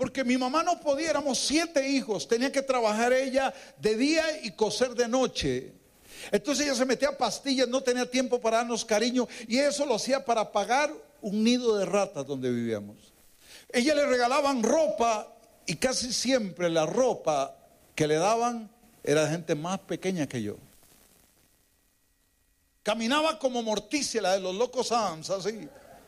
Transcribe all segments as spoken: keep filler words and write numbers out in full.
Porque mi mamá no podía, éramos siete hijos, tenía que trabajar ella de día y coser de noche. Entonces ella se metía pastillas, no tenía tiempo para darnos cariño, y eso lo hacía para pagar un nido de ratas donde vivíamos. Ella le regalaban ropa, y casi siempre la ropa que le daban era de gente más pequeña que yo. Caminaba como Morticia, la de los Locos Adams, así.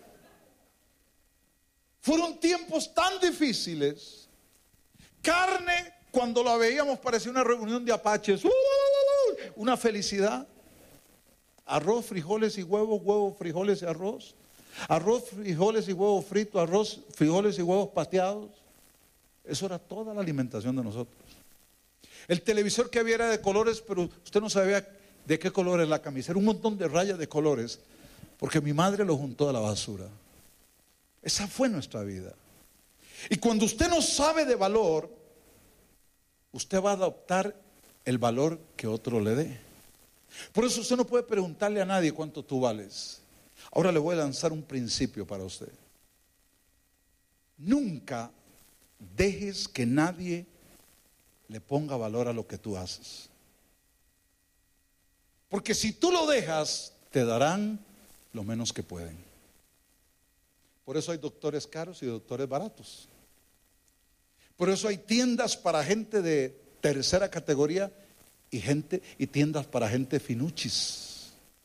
Fueron tiempos tan difíciles. Carne, cuando la veíamos, parecía una reunión de apaches. Una felicidad. Arroz, frijoles y huevos, huevos, frijoles y arroz. Arroz, frijoles y huevos fritos, arroz, frijoles y huevos pateados. Eso era toda la alimentación de nosotros. El televisor que había era de colores, pero usted no sabía de qué color era la camisa. Era un montón de rayas de colores, porque mi madre lo juntó de la basura. Esa fue nuestra vida. Y cuando usted no sabe de valor, usted va a adoptar el valor que otro le dé. Por eso usted no puede preguntarle a nadie cuánto tú vales. Ahora le voy a lanzar un principio para usted. Nunca dejes que nadie le ponga valor a lo que tú haces. Porque si tú lo dejas, te darán lo menos que pueden. Por eso hay doctores caros y doctores baratos. Por eso hay tiendas para gente de tercera categoría y gente y tiendas para gente finuchis.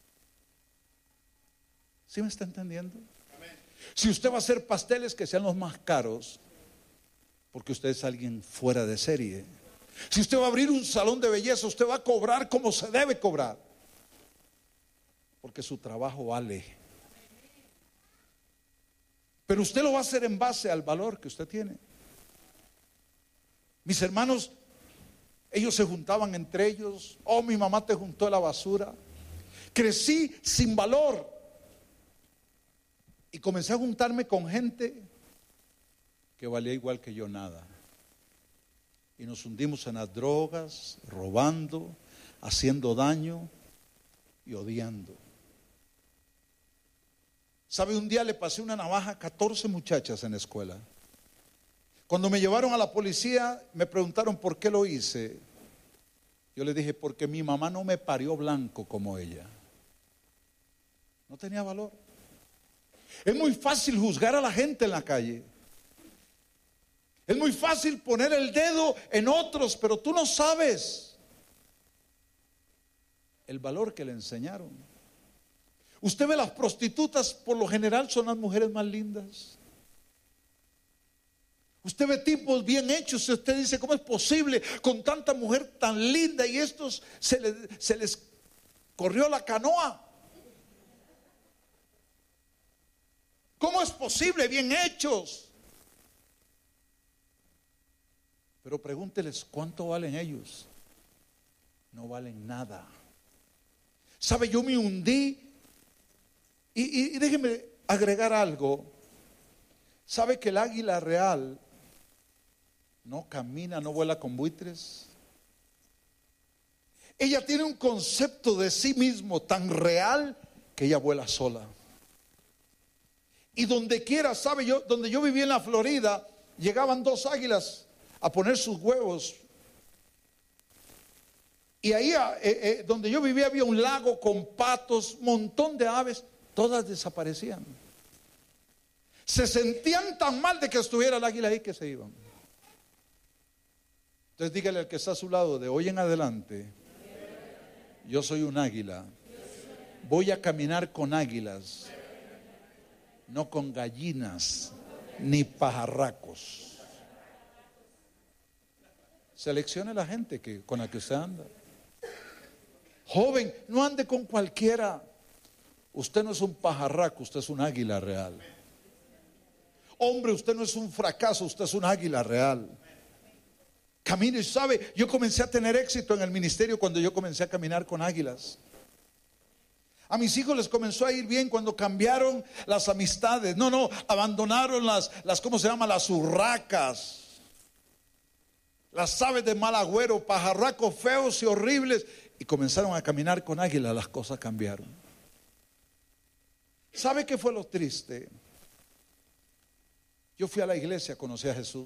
¿Sí me está entendiendo? Amén. Si usted va a hacer pasteles, que sean los más caros, porque usted es alguien fuera de serie. Si usted va a abrir un salón de belleza, usted va a cobrar como se debe cobrar, porque su trabajo vale. Pero usted lo va a hacer en base al valor que usted tiene. Mis hermanos, ellos se juntaban entre ellos. Oh, mi mamá te juntó la basura. Crecí sin valor. Y comencé a juntarme con gente que valía igual que yo nada. Y nos hundimos en las drogas, robando, haciendo daño y odiando. ¿Sabe? Un día le pasé una navaja a catorce muchachas en la escuela. Cuando me llevaron a la policía, me preguntaron por qué lo hice. Yo les dije, porque mi mamá no me parió blanco como ella. No tenía valor. Es muy fácil juzgar a la gente en la calle. Es muy fácil poner el dedo en otros, pero tú no sabes el valor que le enseñaron. Usted ve las prostitutas, por lo general son las mujeres más lindas. Usted ve tipos bien hechos y usted dice, ¿cómo es posible con tanta mujer tan linda y estos se les, se les corrió la canoa? ¿Cómo es posible? Bien hechos. Pero pregúnteles, ¿cuánto valen ellos? No valen nada. ¿Sabe? Yo me hundí. Y, y, y déjeme agregar algo. ¿Sabe que el águila real no camina, no vuela con buitres? Ella tiene un concepto de sí mismo tan real que ella vuela sola. Y donde quiera, ¿sabe? Yo, donde yo vivía en la Florida, llegaban dos águilas a poner sus huevos. Y ahí eh, eh, donde yo vivía había un lago con patos, montón de aves. Todas desaparecían. Se sentían tan mal de que estuviera el águila ahí que se iban. Entonces dígale al que está a su lado, de hoy en adelante, yo soy un águila. Voy a caminar con águilas, no con gallinas ni pajarracos. Seleccione la gente que, con la que usted anda. Joven, no ande con cualquiera. Usted no es un pajarraco, usted es un águila real. Hombre, usted no es un fracaso, usted es un águila real. Camine, ¿sabe? Yo comencé a tener éxito en el ministerio cuando yo comencé a caminar con águilas. A mis hijos les comenzó a ir bien cuando cambiaron las amistades. No, no, abandonaron las, las ¿cómo se llama? Las urracas. Las aves de mal agüero, pajarracos feos y horribles. Y comenzaron a caminar con águilas, las cosas cambiaron. ¿Sabe qué fue lo triste? Yo fui a la iglesia, conocí a Jesús.